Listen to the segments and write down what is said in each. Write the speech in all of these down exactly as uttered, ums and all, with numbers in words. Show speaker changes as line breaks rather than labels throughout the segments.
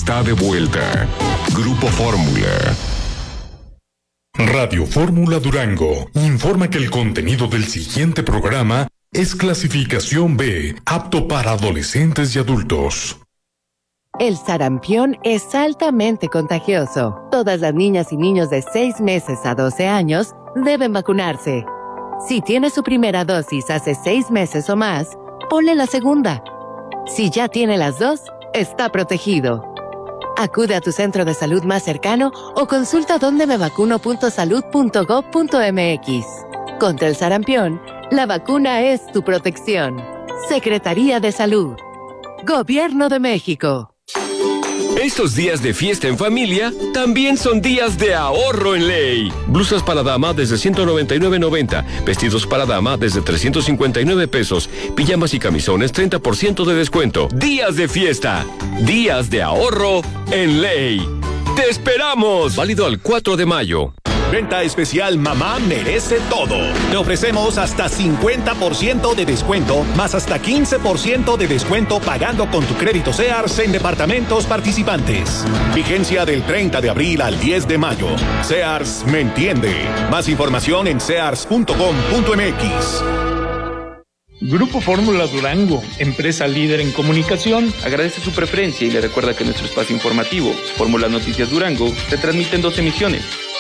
está de vuelta. Grupo Fórmula. Radio Fórmula Durango informa que el contenido del siguiente programa es clasificación B, apto para adolescentes y adultos.
El sarampión es altamente contagioso. Todas las niñas y niños de seis meses a doce años deben vacunarse. Si tiene su primera dosis hace seis meses o más, ponle la segunda. Si ya tiene las dos, está protegido. Acude a tu centro de salud más cercano o consulta donde me vacuno punto salud punto gob punto mx. Contra el sarampión, la vacuna es tu protección. Secretaría de Salud. Gobierno de México.
Estos días de fiesta en familia también son días de ahorro en ley. Blusas para dama desde ciento noventa y nueve noventa, vestidos para dama desde trescientos cincuenta y nueve pesos, pijamas y camisones treinta por ciento de descuento. Días de fiesta, días de ahorro en ley. ¡Te esperamos! Válido al cuatro de mayo.
Venta especial Mamá Merece Todo. Te ofrecemos hasta cincuenta por ciento de descuento, más hasta quince por ciento de descuento pagando con tu crédito Sears en departamentos participantes. Vigencia del treinta de abril al diez de mayo. Sears me entiende. Más información en sears punto com punto mx.
Grupo Fórmula Durango, empresa líder en comunicación,
agradece su preferencia y le recuerda que nuestro espacio informativo, Fórmula Noticias Durango, se transmite en dos emisiones.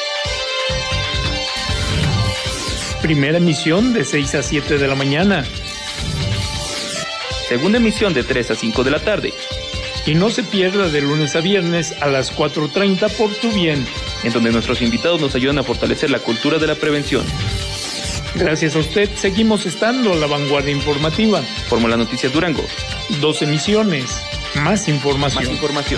Primera emisión de seis a siete de la mañana.
Segunda emisión de tres a cinco de la tarde.
Y no se pierda de lunes a viernes a las cuatro treinta por Tu Bien,
en donde nuestros invitados nos ayudan a fortalecer la cultura de la prevención.
Gracias a usted, seguimos estando a la vanguardia informativa.
Fórmula Noticias Durango.
Dos emisiones, más información.
Más información.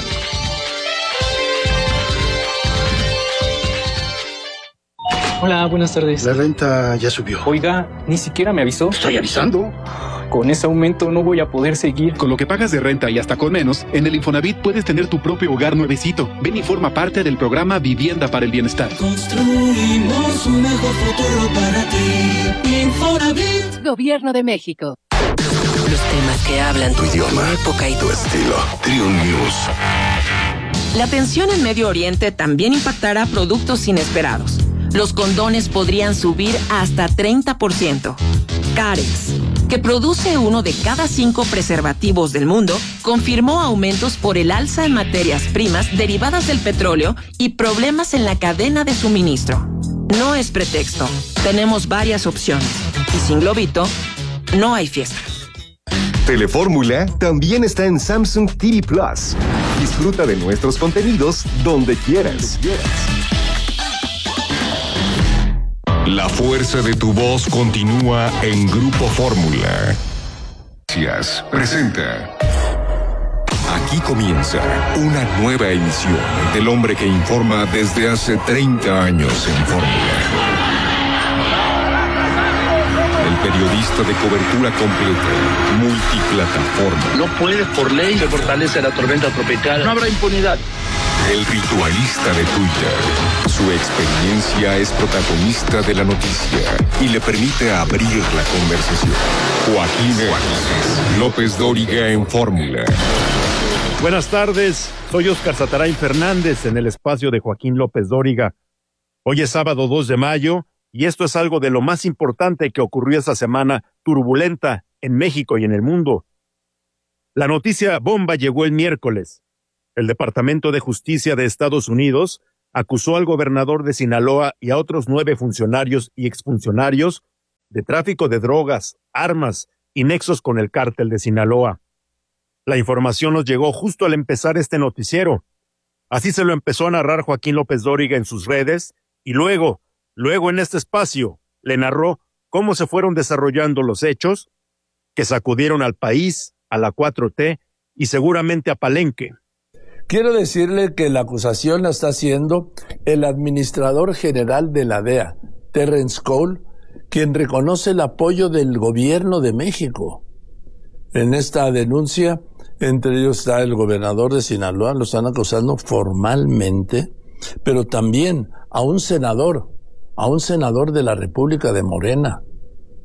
Hola, buenas tardes.
La renta ya subió.
Oiga, ni siquiera me avisó.
Estoy avisando.
Con ese aumento no voy a poder seguir.
Con lo que pagas de renta y hasta con menos, en el Infonavit puedes tener tu propio hogar nuevecito. Ven y forma parte del programa Vivienda para el Bienestar.
Construimos un mejor futuro para ti. Infonavit.
Gobierno de México.
Los temas que hablan tu idioma, tu época y tu estilo. Triun News.
La tensión en Medio Oriente también impactará a productos inesperados. Los condones podrían subir hasta treinta por ciento. Carex, que produce uno de cada cinco preservativos del mundo, confirmó aumentos por el alza en materias primas derivadas del petróleo y problemas en la cadena de suministro. No es pretexto. Tenemos varias opciones. Y sin globito, no hay fiesta.
Telefórmula también está en Samsung T V Plus. Disfruta de nuestros contenidos donde quieras.
La fuerza de tu voz continúa en Grupo Fórmula. Gracias. Presenta. Aquí comienza una nueva emisión del hombre que informa desde hace treinta años en Fórmula. El periodista de cobertura completa, multiplataforma.
No puedes por ley se fortalece la tormenta tropical. No habrá impunidad.
El ritualista de Twitter. Su experiencia es protagonista de la noticia y le permite abrir la conversación. Joaquín, Joaquín López Dóriga en Fórmula.
Buenas tardes, soy Óscar Satarain Fernández en el espacio de Joaquín López Dóriga. Hoy es sábado dos de mayo y esto es algo de lo más importante que ocurrió esta semana turbulenta en México y en el mundo. La noticia bomba llegó el miércoles. El Departamento de Justicia de Estados Unidos acusó al gobernador de Sinaloa y a otros nueve funcionarios y exfuncionarios de tráfico de drogas, armas y nexos con el cártel de Sinaloa. La información nos llegó justo al empezar este noticiero. Así se lo empezó a narrar Joaquín López Dóriga en sus redes y luego, luego en este espacio, le narró cómo se fueron desarrollando los hechos que sacudieron al país, a la cuatro T y seguramente a Palenque.
Quiero decirle que la acusación la está haciendo el administrador general de la D E A, Terrence Cole, quien reconoce el apoyo del gobierno de México. En esta denuncia, entre ellos está el gobernador de Sinaloa, lo están acusando formalmente, pero también a un senador, a un senador de la República de Morena,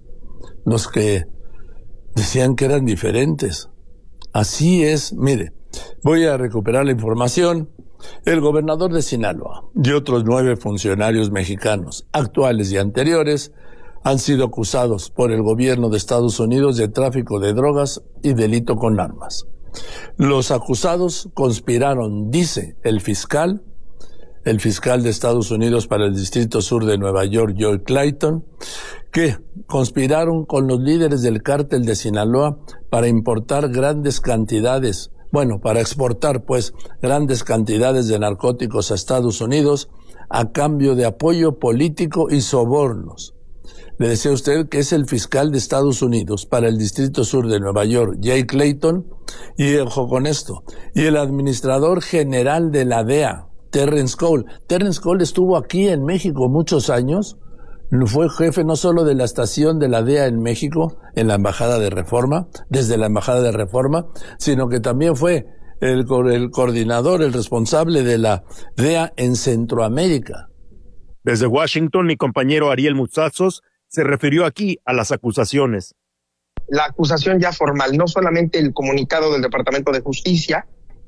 los que decían que eran diferentes. Así es, mire, Voy a recuperar la información. El gobernador de Sinaloa y otros nueve funcionarios mexicanos, actuales y anteriores, han sido acusados por el gobierno de Estados Unidos de tráfico de drogas y delito con armas. Los acusados conspiraron, dice el fiscal, el fiscal de Estados Unidos para el Distrito Sur de Nueva York, Joe Clayton, que conspiraron con los líderes del cártel de Sinaloa para importar grandes cantidades, bueno, para exportar, pues, grandes cantidades de narcóticos a Estados Unidos a cambio de apoyo político y sobornos. Le decía a usted que es el fiscal de Estados Unidos para el Distrito Sur de Nueva York, Jay Clayton, y ojo con esto, y el administrador general de la D E A, Terrence Cole. Terrence Cole estuvo aquí en México muchos años, fue jefe no solo de la estación de la D E A en México, en la Embajada de Reforma, desde la Embajada de Reforma, sino que también fue el, el coordinador, el responsable de la D E A en Centroamérica.
Desde Washington, mi compañero Ariel Muzazos se refirió aquí a las acusaciones.
La acusación ya formal, no solamente el comunicado del Departamento de Justicia.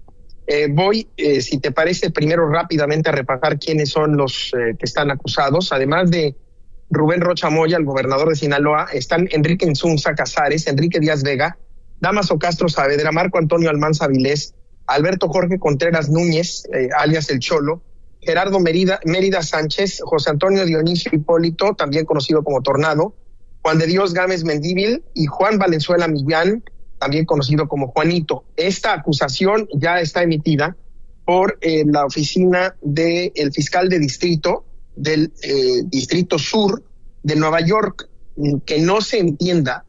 Eh, voy, eh, si te parece, primero rápidamente a repasar quiénes son los eh, que están acusados. Además de Rubén Rocha Moya, el gobernador de Sinaloa, están Enrique Insunza Casares, Enrique Díaz Vega, Damaso Castro Saavedra, Marco Antonio Almanza Vilés, Alberto Jorge Contreras Núñez, eh, alias El Cholo, Gerardo Mérida, Mérida Sánchez, José Antonio Dionisio Hipólito, también conocido como Tornado, Juan de Dios Gámez Mendívil y Juan Valenzuela Millán, también conocido como Juanito. Esta acusación ya está emitida por eh, la oficina del fiscal de distrito del eh, Distrito Sur de Nueva York. Que no se entienda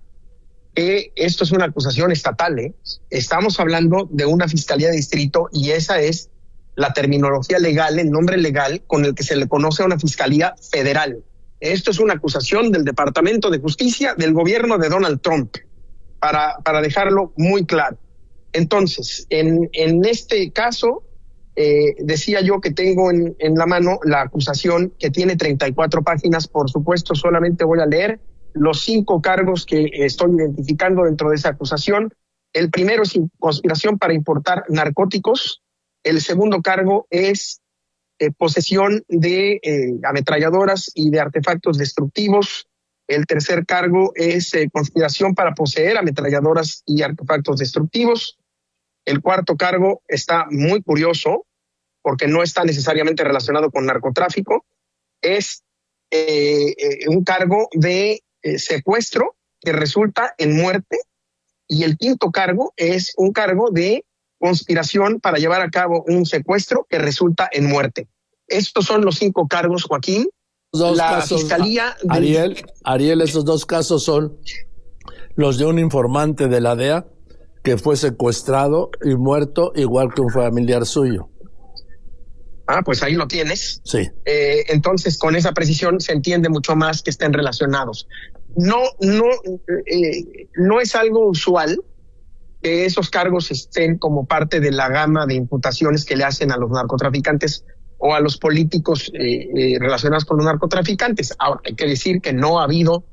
que esto es una acusación estatal, ¿eh? Estamos hablando de una fiscalía de distrito y esa es la terminología legal, el nombre legal con el que se le conoce a una fiscalía federal. Esto es una acusación del Departamento de Justicia del gobierno de Donald Trump, para, para dejarlo muy claro. Entonces, en, en este caso, eh, decía yo que tengo en, en la mano la acusación que tiene treinta y cuatro páginas. Por supuesto, solamente voy a leer los cinco cargos que estoy identificando dentro de esa acusación. El primero es conspiración para importar narcóticos. El segundo cargo es eh, posesión de eh, ametralladoras y de artefactos destructivos. El tercer cargo es eh, conspiración para poseer ametralladoras y artefactos destructivos. El cuarto cargo está muy curioso porque no está necesariamente relacionado con narcotráfico. Es eh, eh, un cargo de eh, secuestro que resulta en muerte. Y el quinto cargo es un cargo de conspiración para llevar a cabo un secuestro que resulta en muerte. Estos son los cinco cargos, Joaquín.
Dos
la
casos,
fiscalía del...
Ariel, Ariel, esos dos casos son los de un informante de la D E A que fue secuestrado y muerto igual que un familiar suyo.
Ah, pues ahí lo tienes.
Sí.
Eh, entonces, con esa precisión se entiende mucho más que estén relacionados. No, no, eh, no es algo usual que esos cargos estén como parte de la gama de imputaciones que le hacen a los narcotraficantes o a los políticos eh, eh, relacionados con los narcotraficantes. Ahora, hay que decir que no ha habido,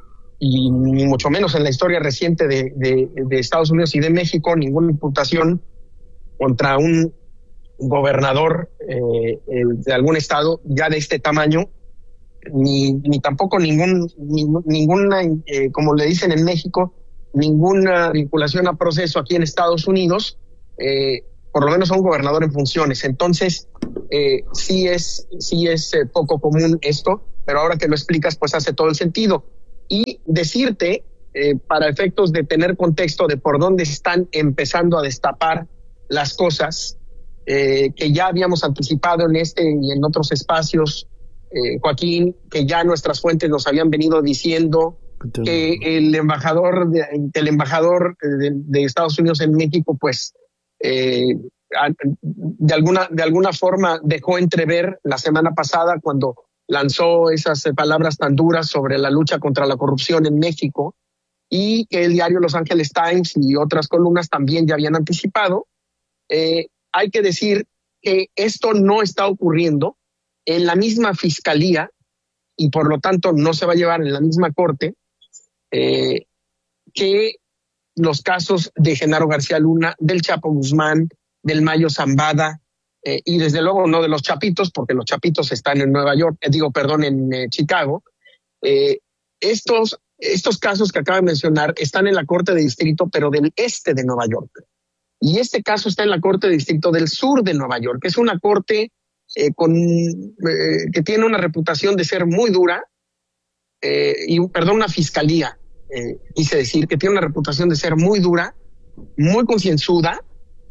y ni mucho menos en la historia reciente de, de, de Estados Unidos y de México, ninguna imputación contra un gobernador eh, de algún estado ya de este tamaño, ni, ni tampoco ningún, ni, ninguna, eh, como le dicen en México, ninguna vinculación a proceso aquí en Estados Unidos, eh, por lo menos a un gobernador en funciones. Entonces, eh, sí es, sí es eh, poco común esto, pero ahora que lo explicas, pues hace todo el sentido. Y decirte, eh, para efectos de tener contexto de por dónde están empezando a destapar las cosas, eh, que ya habíamos anticipado en este y en otros espacios, eh, Joaquín, que ya nuestras fuentes nos habían venido diciendo que el embajador de, el embajador de, de Estados Unidos en México, pues, eh, de alguna de alguna forma dejó entrever la semana pasada cuando lanzó esas palabras tan duras sobre la lucha contra la corrupción en México, y que el diario Los Angeles Times y otras columnas también ya habían anticipado. Eh, hay que decir que esto no está ocurriendo en la misma fiscalía y por lo tanto no se va a llevar en la misma corte eh, que los casos de Genaro García Luna, del Chapo Guzmán, del Mayo Zambada, eh, y desde luego no de los Chapitos, porque los Chapitos están en Nueva York, eh, digo, perdón, en eh, Chicago. Eh, estos, estos casos que acabo de mencionar están en la Corte de Distrito, pero del este de Nueva York. Y este caso está en la Corte de Distrito del sur de Nueva York, que es una corte eh, con, eh, que tiene una reputación de ser muy dura, eh, y perdón, una fiscalía, eh, quise decir, que tiene una reputación de ser muy dura, muy concienzuda,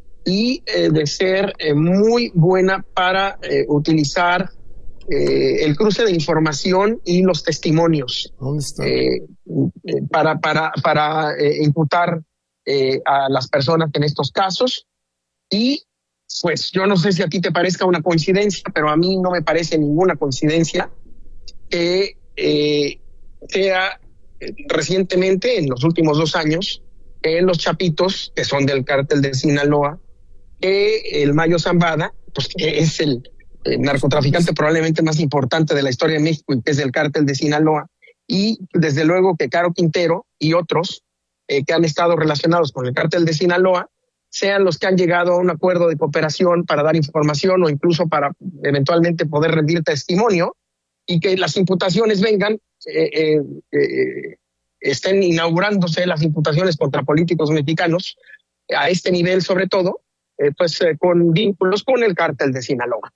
y eh, de ser eh, muy buena para eh, utilizar eh, el cruce de información y los testimonios eh, eh, para, para, para eh, imputar eh, a las personas en estos casos. Y pues yo no sé si a ti te parezca una coincidencia, pero a mí no me parece ninguna coincidencia que eh, sea eh, recientemente, en los últimos dos años, eh, los Chapitos, que son del cártel de Sinaloa, que el Mayo Zambada, pues que es el, el narcotraficante probablemente más importante de la historia de México y que es del cártel de Sinaloa, y desde luego que Caro Quintero y otros eh, que han estado relacionados con el cártel de Sinaloa sean los que han llegado a un acuerdo de cooperación para dar información o incluso para eventualmente poder rendir testimonio, y que las imputaciones vengan, eh, eh, eh, estén inaugurándose las imputaciones contra políticos mexicanos a este nivel, sobre todo, Eh, pues eh, con vínculos con el cártel de Sinaloa.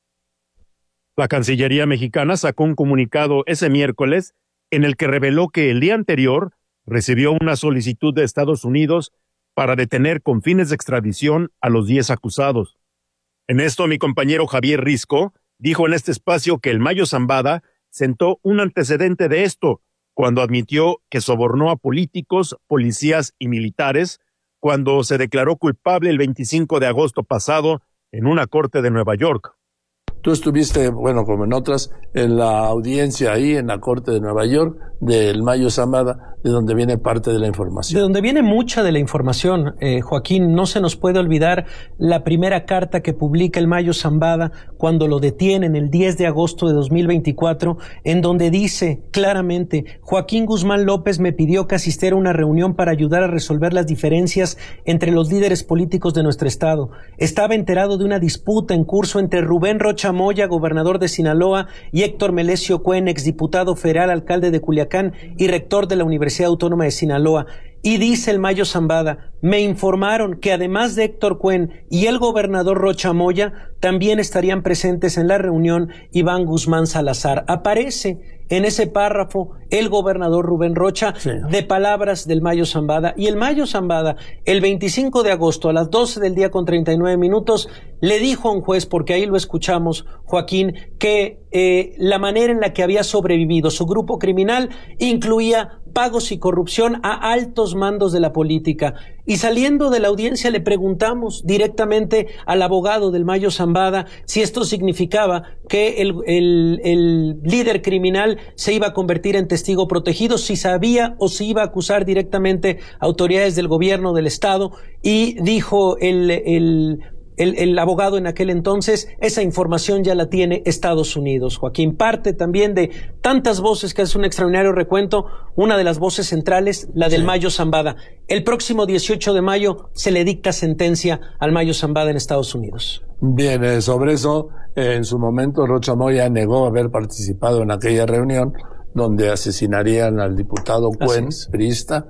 La Cancillería mexicana sacó un comunicado ese miércoles en el que reveló que el día anterior recibió una solicitud de Estados Unidos para detener con fines de extradición a los diez acusados. En esto, mi compañero Javier Risco dijo en este espacio que el Mayo Zambada sentó un antecedente de esto cuando admitió que sobornó a políticos, policías y militares cuando se declaró culpable el veinticinco de agosto pasado en una corte de Nueva York.
Tú estuviste, bueno, como en otras, en la audiencia ahí en la corte de Nueva York del Mayo Zambada, de donde viene parte de la información.
De donde viene mucha de la información, eh, Joaquín. No se nos puede olvidar la primera carta que publica el Mayo Zambada cuando lo detienen el diez de agosto de dos mil veinticuatro, en donde dice claramente: Joaquín Guzmán López me pidió que asistiera a una reunión para ayudar a resolver las diferencias entre los líderes políticos de nuestro estado. Estaba enterado de una disputa en curso entre Rubén Rocha Moya, gobernador de Sinaloa, y Héctor Melesio Cuen, exdiputado federal, alcalde de Culiacán y rector de la Universidad Autónoma de Sinaloa. Y dice el Mayo Zambada: me informaron que además de Héctor Cuen y el gobernador Rocha Moya, también estarían presentes en la reunión Iván Guzmán Salazar. Aparece en ese párrafo el gobernador Rubén Rocha, sí, de palabras del Mayo Zambada. Y el Mayo Zambada, el veinticinco de agosto a las doce del día con treinta y nueve minutos, le dijo a un juez, porque ahí lo escuchamos, Joaquín, que eh, la manera en la que había sobrevivido su grupo criminal incluía pagos y corrupción a altos mandos de la política. Y saliendo de la audiencia le preguntamos directamente al abogado del Mayo Zambada si esto significaba que el, el, el líder criminal se iba a convertir en testigo protegido, si sabía o si iba a acusar directamente a autoridades del gobierno del estado, y dijo el, el El, el abogado en aquel entonces: esa información ya la tiene Estados Unidos, Joaquín. Parte también de tantas voces que hace un extraordinario recuento, una de las voces centrales, la del sí. Mayo Zambada. El próximo dieciocho de mayo se le dicta sentencia al Mayo Zambada en Estados Unidos.
Bien, eh, sobre eso, eh, en su momento Rocha Moya negó haber participado en aquella reunión donde asesinarían al diputado Cuen, priista,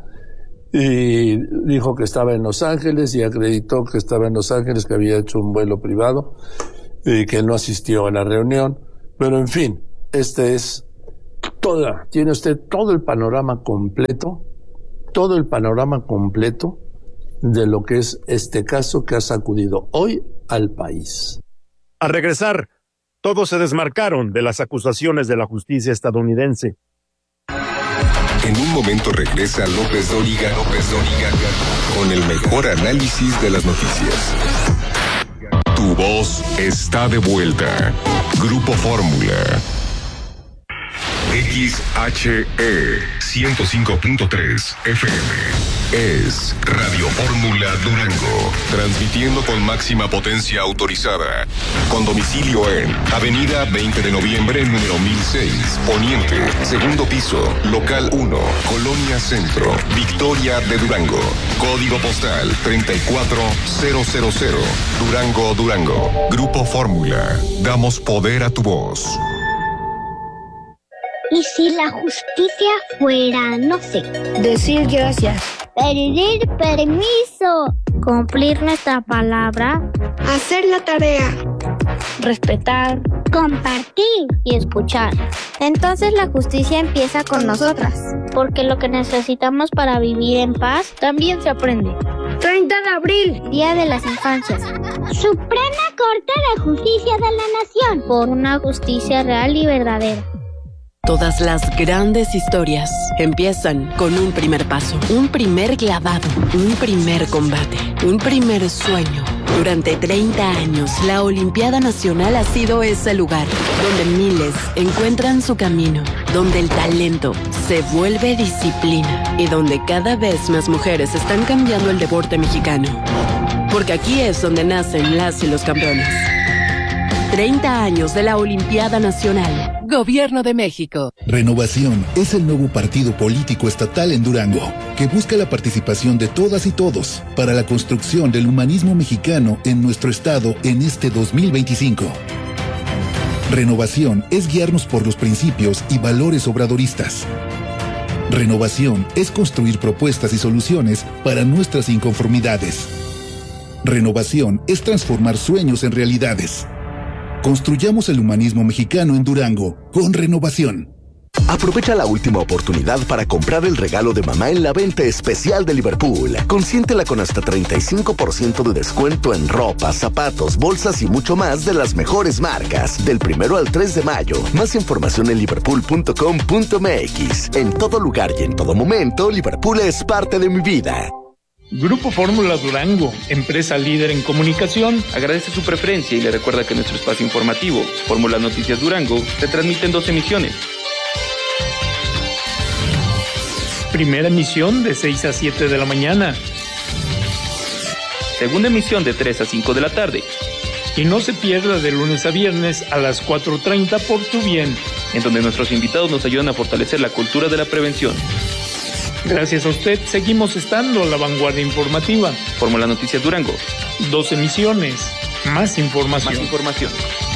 y dijo que estaba en Los Ángeles y acreditó que estaba en Los Ángeles, que había hecho un vuelo privado y que él no asistió a la reunión. Pero en fin, este es toda, tiene usted todo el panorama completo, todo el panorama completo de lo que es este caso que ha sacudido hoy al país.
Al regresar, todos se desmarcaron de las acusaciones de la justicia estadounidense.
En un momento regresa López Dóriga, López Dóriga, con el mejor análisis de las noticias. Tu voz está de vuelta. Grupo Fórmula. X H E ciento cinco punto tres F M. Es Radio Fórmula Durango, transmitiendo con máxima potencia autorizada. Con domicilio en Avenida veinte de noviembre, número mil seis, Poniente, segundo piso, local uno, Colonia Centro, Victoria de Durango. Código postal treinta y cuatro mil, Durango, Durango. Grupo Fórmula, damos poder a tu voz.
¿Y si la justicia fuera, no sé, decir gracias, pedir permiso, cumplir nuestra palabra, hacer la tarea, respetar, compartir y escuchar? Entonces la justicia empieza con nosotras, porque lo que necesitamos para vivir en paz también se aprende. treinta de abril, Día de las Infancias. Suprema Corte de Justicia de la Nación, por una justicia real y verdadera.
Todas las grandes historias empiezan con un primer paso, un primer clavado, un primer combate, un primer sueño. Durante treinta años, la Olimpiada Nacional ha sido ese lugar donde miles encuentran su camino, donde el talento se vuelve disciplina y donde cada vez más mujeres están cambiando el deporte mexicano. Porque aquí es donde nacen las y los campeones. treinta años de la Olimpiada Nacional.
Gobierno de México.
Renovación es el nuevo partido político estatal en Durango, que busca la participación de todas y todos para la construcción del humanismo mexicano en nuestro estado en este dos mil veinticinco. Renovación es guiarnos por los principios y valores obradoristas. Renovación es construir propuestas y soluciones para nuestras inconformidades. Renovación es transformar sueños en realidades. Construyamos el humanismo mexicano en Durango, con Renovación.
Aprovecha la última oportunidad para comprar el regalo de mamá en la venta especial de Liverpool. Consiéntela con hasta treinta y cinco por ciento de descuento en ropa, zapatos, bolsas y mucho más de las mejores marcas. Del primero al tres de mayo. Más información en liverpool punto com punto m x. En todo lugar y en todo momento, Liverpool es parte de mi vida.
Grupo Fórmula Durango, empresa líder en comunicación,
agradece su preferencia y le recuerda que nuestro espacio informativo, Fórmula Noticias Durango, se transmite en dos emisiones.
Primera emisión de seis a siete de la mañana.
Segunda emisión de tres a cinco de la tarde.
Y no se pierda de lunes a viernes a las cuatro treinta por Tu Bien,
en donde nuestros invitados nos ayudan a fortalecer la cultura de la prevención.
Gracias a usted, seguimos estando a la vanguardia informativa.
Fórmula Noticias Durango.
Dos emisiones, más información.
Más información.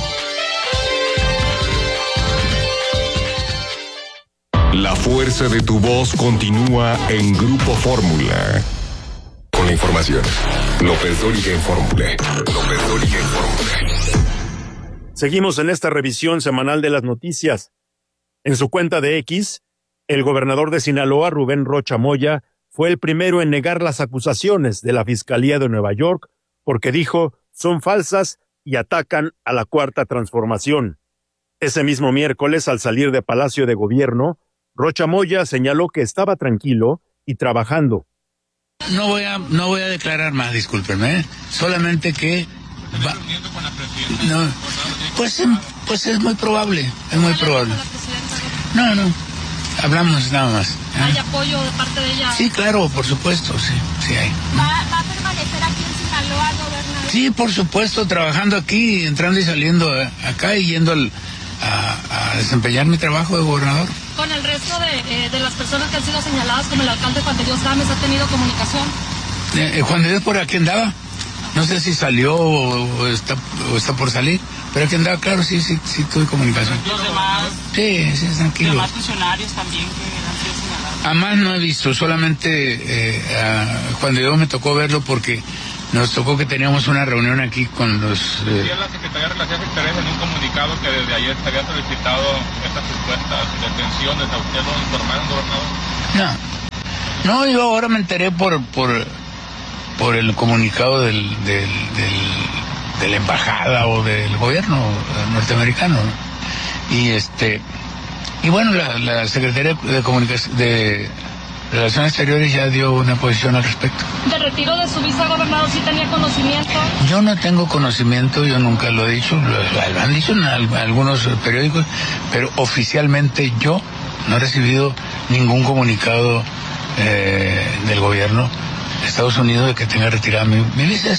La fuerza de tu voz continúa en Grupo Fórmula. Con la información, López Dóriga en Fórmula. López Dóriga en Fórmula.
Seguimos en esta revisión semanal de las noticias. En su cuenta de X, el gobernador de Sinaloa, Rubén Rocha Moya, fue el primero en negar las acusaciones de la Fiscalía de Nueva York porque dijo son falsas y atacan a la Cuarta Transformación. Ese mismo miércoles, al salir de Palacio de Gobierno, Rocha Moya señaló que estaba tranquilo y trabajando.
No voy a, no voy a declarar más, discúlpenme, ¿eh? Solamente que... Va, no, pues, pues es muy probable, es muy probable. No, no. Hablamos nada más. ¿eh?
¿Hay apoyo de parte de ella?
Sí, claro, por supuesto, sí, sí hay.
¿Va, va a permanecer aquí en Sinaloa, gobernador?
Sí, por supuesto, trabajando aquí, entrando y saliendo eh, acá y yendo al, a, a desempeñar mi trabajo de gobernador.
¿Con el resto de, eh, de las personas que han sido señaladas, como el alcalde Juan de Dios Gámez, ha tenido comunicación?
Eh, eh, Juan de Dios por aquí andaba. No sé si salió o, o, está, o está por salir, pero aquí andaba, claro, sí, sí, sí tuve comunicación.
¿Los demás?
Sí, sí, tranquilo.
¿Los demás funcionarios también que han sido señalados?
A más no he visto, solamente eh, a Juan de Dios me tocó verlo porque nos tocó que teníamos una reunión aquí con los...
Eh... Sí, la Secretaría de Relaciones Exteriores en un comunicado que desde ayer se había solicitado estas supuestas detenciones. ¿A usted lo informaron, gobernador?
No, no, yo ahora me enteré por... por por el comunicado del, del, del, de la embajada o del gobierno norteamericano, ¿no? Y este y bueno, la, la Secretaría de Comunicación de Relaciones Exteriores ya dio una posición al respecto.
¿De retiro de su visa, gobernador, sí tenía conocimiento?
Yo no tengo conocimiento, yo nunca lo he dicho, lo, lo han dicho en algunos periódicos, pero oficialmente yo no he recibido ningún comunicado eh, del gobierno de Estados Unidos de que tenga retirada mi, mi visa.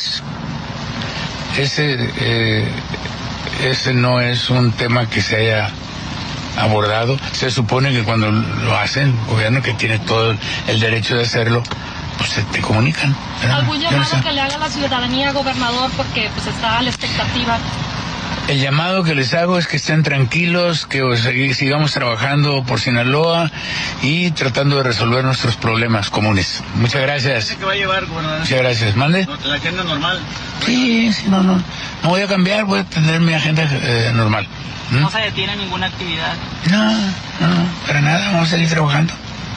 Ese, eh, ese no es un tema que se haya abordado. Se supone que cuando lo hacen, el gobierno que tiene todo el derecho de hacerlo, pues se te comunican.
¿Algún llamado no que le haga a la ciudadanía, gobernador, porque pues está a la expectativa?
El llamado que les hago es que estén tranquilos, que sigamos trabajando por Sinaloa y tratando de resolver nuestros problemas comunes. Muchas gracias.
¿Qué va a llevar, gobernador?
Muchas gracias. ¿Mande?
¿La agenda normal?
Sí, sí, no, no. No voy a cambiar, voy a tener mi agenda eh, normal.
¿Mm? ¿No se detiene ninguna actividad?
No, no, para nada. Vamos a seguir trabajando.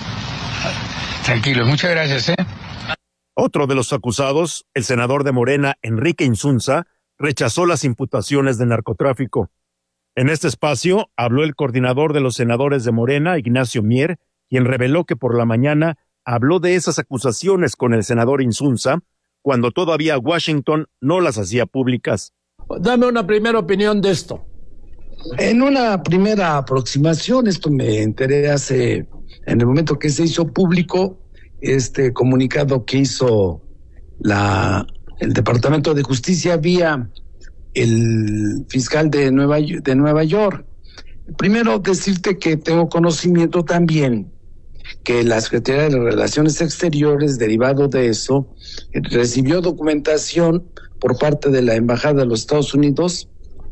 Tranquilos. Muchas gracias, ¿eh?
Otro de los acusados, el senador de Morena, Enrique Insunza, rechazó las imputaciones de narcotráfico. En este espacio habló el coordinador de los senadores de Morena, Ignacio Mier, quien reveló que por la mañana habló de esas acusaciones con el senador Insunza, cuando todavía Washington no las hacía públicas.
Dame una primera opinión de esto.
En una primera aproximación, esto me enteré hace, en el momento que se hizo público, este comunicado que hizo la... el Departamento de Justicia vía el fiscal de Nueva, de Nueva York. Primero decirte que tengo conocimiento también que la Secretaría de Relaciones Exteriores, derivado de eso, recibió documentación por parte de la Embajada de los Estados Unidos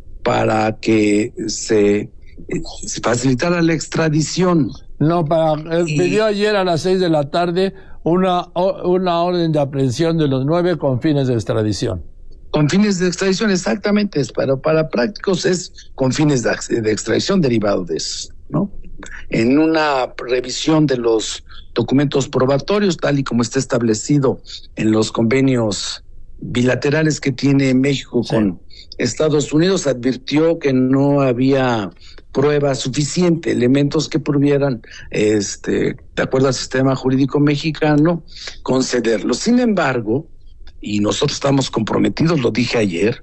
para que se, se facilitara la extradición.
No, para, eh, y, pidió ayer a las seis de la tarde una, una orden de aprehensión de los nueve con fines de extradición.
Con fines de extradición, exactamente, pero para prácticos es con fines de, de extradición derivado de eso, ¿no? En una revisión de los documentos probatorios, tal y como está establecido en los convenios bilaterales que tiene México sí. con Estados Unidos, advirtió que no había prueba suficiente, elementos que pudieran, este, de acuerdo al sistema jurídico mexicano, concederlo. Sin embargo, y nosotros estamos comprometidos, lo dije ayer,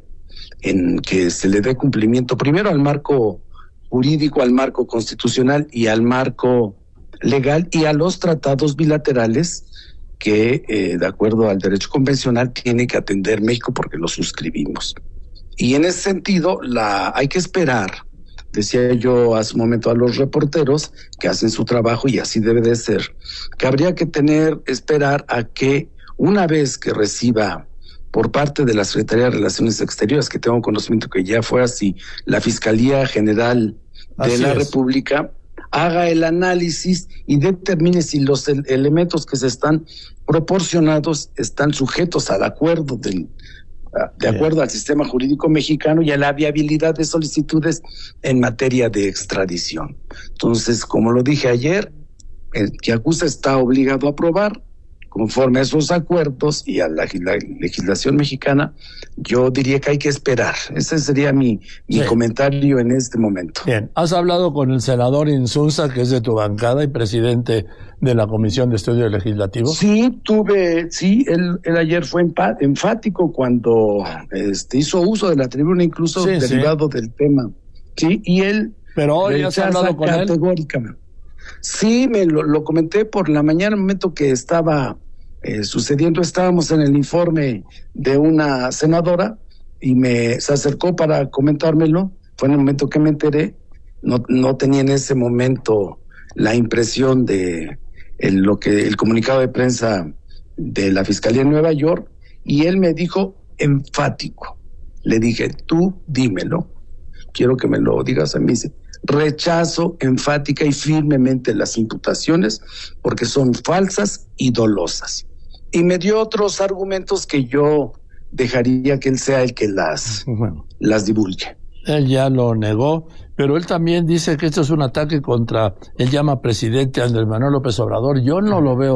en que se le dé cumplimiento primero al marco jurídico, al marco constitucional y al marco legal y a los tratados bilaterales que, eh, de acuerdo al derecho convencional, tiene que atender México porque lo suscribimos. Y en ese sentido, la hay que esperar, decía yo hace un momento a los reporteros que hacen su trabajo y así debe de ser, que habría que tener, esperar a que una vez que reciba por parte de la Secretaría de Relaciones Exteriores, que tengo conocimiento que ya fue así, la Fiscalía General de así la es. República, haga el análisis y determine si los el- elementos que se están proporcionados están sujetos al acuerdo del de acuerdo al sistema jurídico mexicano y a la viabilidad de solicitudes en materia de extradición. Entonces, como lo dije ayer, el que acusa está obligado a aprobar conforme a esos acuerdos y a la, la legislación mexicana. Yo diría que hay que esperar. Ese sería mi, mi sí. comentario en este momento.
Bien, has hablado con el senador Insunza, que es de tu bancada y presidente de la Comisión de Estudios Legislativos.
Sí, tuve, sí, él, él ayer fue empa- enfático cuando este, hizo uso de la tribuna, incluso sí, derivado sí. del tema. Sí, y él...
Pero hoy has hablado con
categóricamente. Él. Sí, me lo, lo comenté por la mañana, en el momento que estaba eh, sucediendo, estábamos en el informe de una senadora y me se acercó para comentármelo. Fue en el momento que me enteré. No, no tenía en ese momento la impresión de el, lo que el comunicado de prensa de la Fiscalía de Nueva York, y él me dijo enfático. Le dije, tú dímelo. Quiero que me lo digas a mí. Rechazo enfática y firmemente las imputaciones porque son falsas y dolosas. Y me dio otros argumentos que yo dejaría que él sea el que las, bueno, las divulgue.
Él ya lo negó, pero él también dice que esto es un ataque contra, él llama presidente Andrés Manuel López Obrador. Yo no lo veo